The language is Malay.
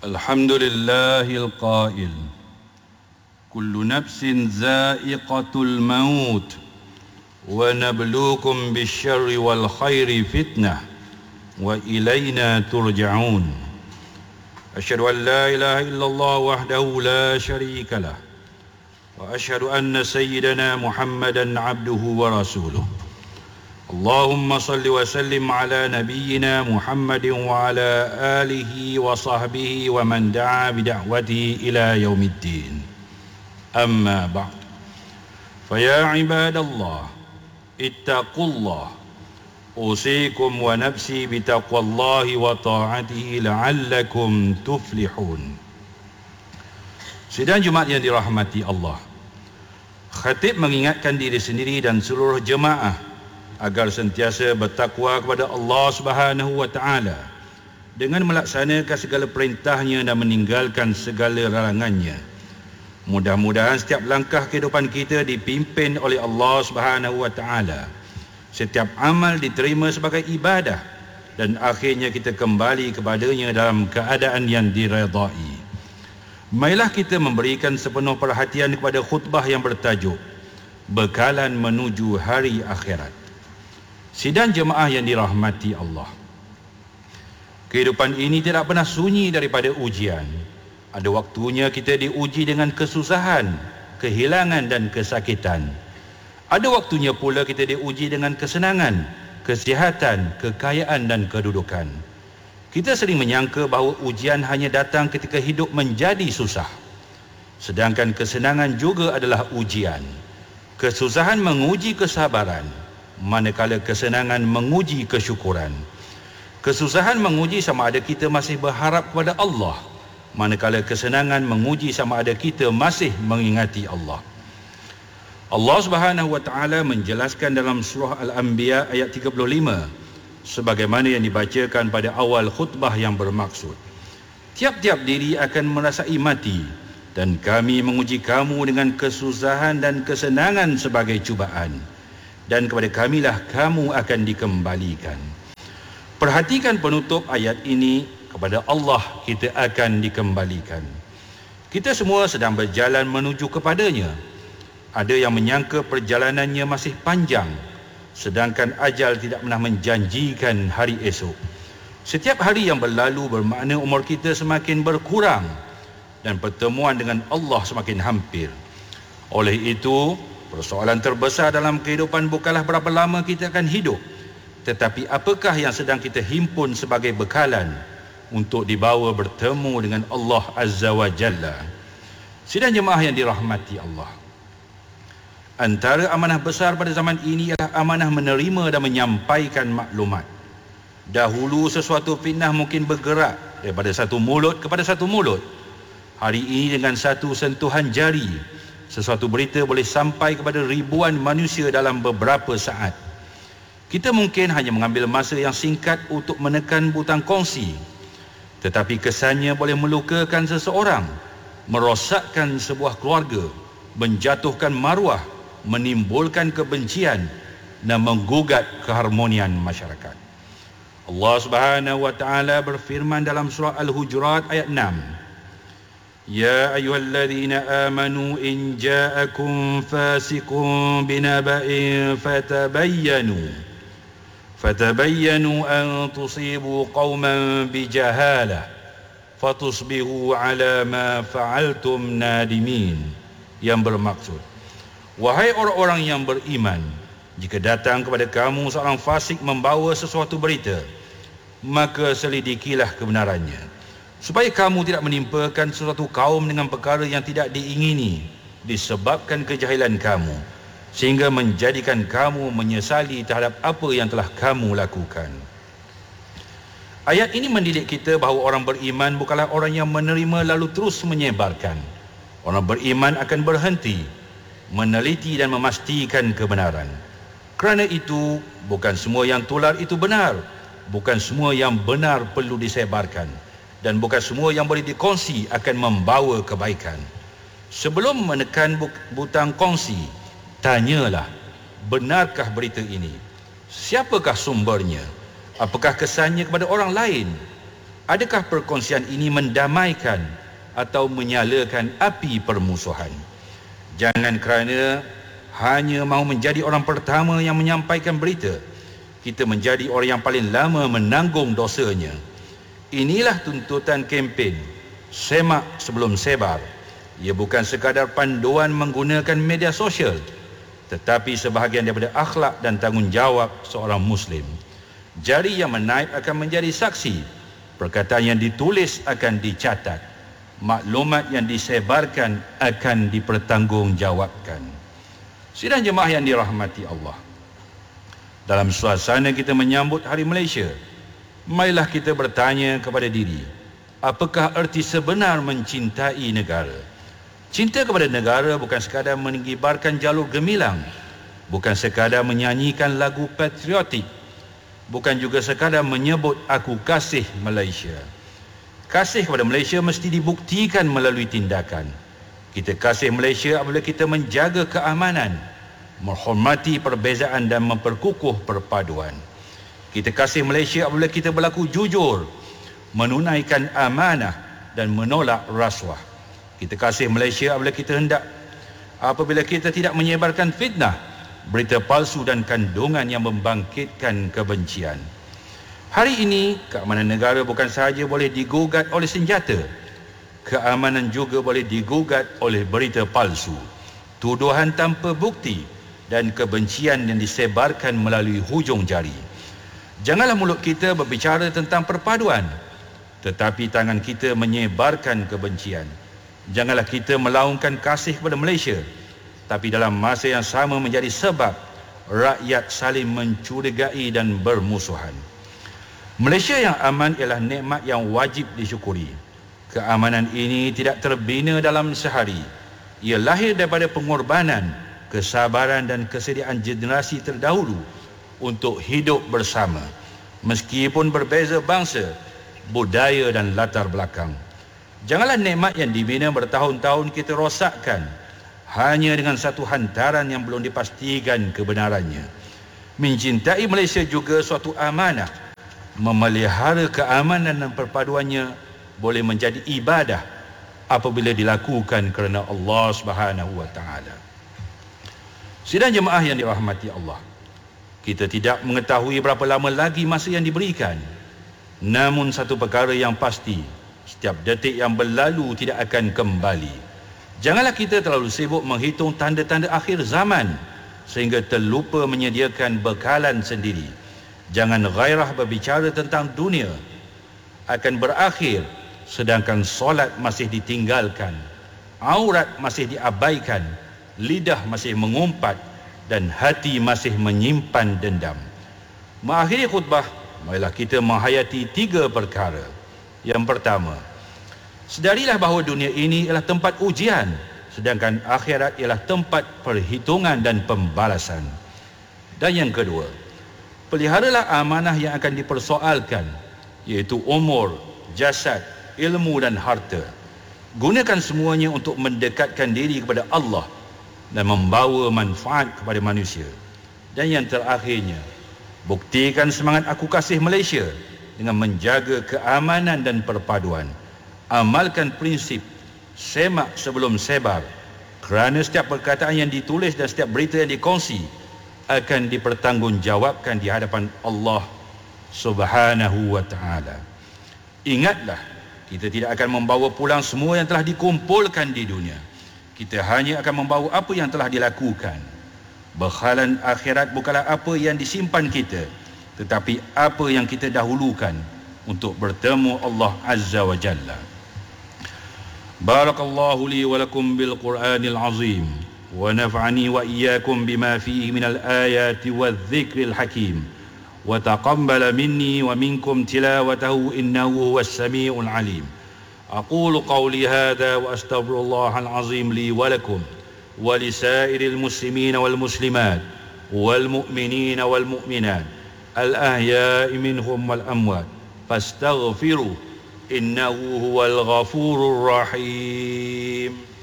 الحمد لله القائل كل نفس ذائقة الموت ونبلوكم بالشر والخير فتنة وإلينا ترجعون أشهد أن لا إله إلا الله وحده لا شريك له وأشهد أن سيدنا محمدا عبده ورسوله اللهم صل وسلم على نبينا محمد وعلى آله وصحبه ومن دعا بدعوته إلى يوم الدين أما بعد فيا عباد الله اتقوا الله أوصيكم ونفسي بتقوى الله وطاعته لعلكم تفلحون. Sidang Jumaat yang dirahmati Allah, khatib mengingatkan diri sendiri dan seluruh jemaah agar sentiasa bertakwa kepada Allah Subhanahu wa taala dengan melaksanakan segala perintahnya dan meninggalkan segala larangannya. Mudah-mudahan setiap langkah kehidupan kita dipimpin oleh Allah Subhanahu wa taala. Setiap amal diterima sebagai ibadah dan akhirnya kita kembali kepadanya dalam keadaan yang diredai. Marilah kita memberikan sepenuh perhatian kepada khutbah yang bertajuk Bekalan Menuju Hari Akhirat. Sidang jemaah yang dirahmati Allah, kehidupan ini tidak pernah sunyi daripada ujian. Ada waktunya kita diuji dengan kesusahan, kehilangan dan kesakitan. Ada waktunya pula kita diuji dengan kesenangan, kesihatan, kekayaan dan kedudukan. Kita sering menyangka bahawa ujian hanya datang ketika hidup menjadi susah. Sedangkan kesenangan juga adalah ujian. Kesusahan menguji kesabaran, manakala kesenangan menguji kesyukuran. Kesusahan menguji sama ada kita masih berharap kepada Allah, manakala kesenangan menguji sama ada kita masih mengingati Allah. Allah Subhanahu wa taala menjelaskan dalam surah Al-Anbiya ayat 35 sebagaimana yang dibacakan pada awal khutbah yang bermaksud, tiap-tiap diri akan merasai mati dan kami menguji kamu dengan kesusahan dan kesenangan sebagai cubaan, dan kepada kamilah kamu akan dikembalikan. Perhatikan penutup ayat ini, kepada Allah kita akan dikembalikan. Kita semua sedang berjalan menuju kepadanya. Ada yang menyangka perjalanannya masih panjang, sedangkan ajal tidak pernah menjanjikan hari esok. Setiap hari yang berlalu bermakna umur kita semakin berkurang dan pertemuan dengan Allah semakin hampir. Oleh itu, persoalan terbesar dalam kehidupan bukanlah berapa lama kita akan hidup, tetapi apakah yang sedang kita himpun sebagai bekalan untuk dibawa bertemu dengan Allah Azza wa Jalla. Sidang jemaah yang dirahmati Allah, antara amanah besar pada zaman ini ialah amanah menerima dan menyampaikan maklumat. Dahulu sesuatu fitnah mungkin bergerak daripada satu mulut kepada satu mulut. Hari ini dengan satu sentuhan jari, sesuatu berita boleh sampai kepada ribuan manusia dalam beberapa saat. Kita mungkin hanya mengambil masa yang singkat untuk menekan butang kongsi, tetapi kesannya boleh melukakan seseorang, merosakkan sebuah keluarga, menjatuhkan maruah, menimbulkan kebencian dan menggugat keharmonian masyarakat. Allah Subhanahu wa taala berfirman dalam surah Al-Hujurat ayat 6, Ya ayyuhalladzina amanu in ja'akum fasiqun binaba'in fatabayyanu an tusibu qauman bijahalah fatusbihu ala ma fa'altum nadimin. Yang bermaksud, wahai orang-orang yang beriman, jika datang kepada kamu seorang fasik membawa sesuatu berita, maka selidikilah kebenarannya, supaya kamu tidak menimpakan sesuatu kaum dengan perkara yang tidak diingini disebabkan kejahilan kamu, sehingga menjadikan kamu menyesali terhadap apa yang telah kamu lakukan. Ayat ini mendidik kita bahawa orang beriman bukanlah orang yang menerima lalu terus menyebarkan. Orang beriman akan berhenti, meneliti dan memastikan kebenaran. Kerana itu, bukan semua yang tular itu benar, bukan semua yang benar perlu disebarkan, dan bukan semua yang boleh dikongsi akan membawa kebaikan. Sebelum menekan butang kongsi, tanyalah, benarkah berita ini? Siapakah sumbernya? Apakah kesannya kepada orang lain? Adakah perkongsian ini mendamaikan atau menyalakan api permusuhan? Jangan kerana hanya mahu menjadi orang pertama yang menyampaikan berita, kita menjadi orang yang paling lama menanggung dosanya. Inilah tuntutan kempen semak sebelum sebar. Ia bukan sekadar panduan menggunakan media sosial, tetapi sebahagian daripada akhlak dan tanggungjawab seorang Muslim. Jari yang menaip akan menjadi saksi, perkataan yang ditulis akan dicatat, maklumat yang disebarkan akan dipertanggungjawabkan. Sidang jemaah yang dirahmati Allah, dalam suasana kita menyambut Hari Malaysia, marilah kita bertanya kepada diri, apakah erti sebenar mencintai negara? Cinta kepada negara bukan sekadar mengibarkan jalur gemilang, bukan sekadar menyanyikan lagu patriotik, bukan juga sekadar menyebut aku kasih Malaysia. Kasih kepada Malaysia mesti dibuktikan melalui tindakan. Kita kasih Malaysia apabila kita menjaga keamanan, menghormati perbezaan dan memperkukuh perpaduan. Kita kasih Malaysia apabila kita berlaku jujur, menunaikan amanah dan menolak rasuah. Kita kasih Malaysia apabila kita tidak menyebarkan fitnah, berita palsu dan kandungan yang membangkitkan kebencian. Hari ini, keamanan negara bukan sahaja boleh digugat oleh senjata, keamanan juga boleh digugat oleh berita palsu, tuduhan tanpa bukti dan kebencian yang disebarkan melalui hujung jari. Janganlah mulut kita berbicara tentang perpaduan, tetapi tangan kita menyebarkan kebencian. Janganlah kita melaungkan kasih kepada Malaysia, tapi dalam masa yang sama menjadi sebab rakyat saling mencurigai dan bermusuhan. Malaysia yang aman ialah nikmat yang wajib disyukuri. Keamanan ini tidak terbina dalam sehari. Ia lahir daripada pengorbanan, kesabaran dan kesediaan generasi terdahulu untuk hidup bersama, meskipun berbeza bangsa, budaya dan latar belakang. Janganlah nikmat yang dibina bertahun-tahun kita rosakkan hanya dengan satu hantaran yang belum dipastikan kebenarannya. Mencintai Malaysia juga suatu amanah. Memelihara keamanan dan perpaduannya boleh menjadi ibadah apabila dilakukan kerana Allah Subhanahu wa taala. Sidang jemaah yang dirahmati Allah, kita tidak mengetahui berapa lama lagi masa yang diberikan. Namun satu perkara yang pasti, setiap detik yang berlalu tidak akan kembali. Janganlah kita terlalu sibuk menghitung tanda-tanda akhir zaman sehingga terlupa menyediakan bekalan sendiri. Jangan gairah berbicara tentang dunia akan berakhir sedangkan solat masih ditinggalkan, aurat masih diabaikan, lidah masih mengumpat dan hati masih menyimpan dendam. Mengakhiri khutbah, marilah kita menghayati 3 perkara. Yang pertama, sedarilah bahawa dunia ini ialah tempat ujian, sedangkan akhirat ialah tempat perhitungan dan pembalasan. Dan yang kedua, peliharalah amanah yang akan dipersoalkan, iaitu umur, jasad, ilmu dan harta. Gunakan semuanya untuk mendekatkan diri kepada Allah dan membawa manfaat kepada manusia. Dan yang terakhirnya, buktikan semangat aku kasih Malaysia dengan menjaga keamanan dan perpaduan. Amalkan prinsip semak sebelum sebar, kerana setiap perkataan yang ditulis dan setiap berita yang dikongsi akan dipertanggungjawabkan di hadapan Allah Subhanahu wa taala. Ingatlah, kita tidak akan membawa pulang semua yang telah dikumpulkan di dunia. Kita hanya akan membawa apa yang telah dilakukan. Bekhalan akhirat bukanlah apa yang disimpan kita, tetapi apa yang kita dahulukan untuk bertemu Allah Azza wa Jalla. Barakallahu li wa lakum bil Qur'anil azim wa naf'ani wa iyyakum bima fihi minal ayati wadh-dhikril hakim wa taqabbala minni wa minkum tilawatahu innahu huwas samiul alim. Aqulu qawli hadha wa astaghfirullahal azim li wa lakum wa lisairil muslimina wal muslimat wal mu'minina wal mu'minat al-ahya'i minhum wal amwat fastaghfiruh innahu huwal ghafurur rahim.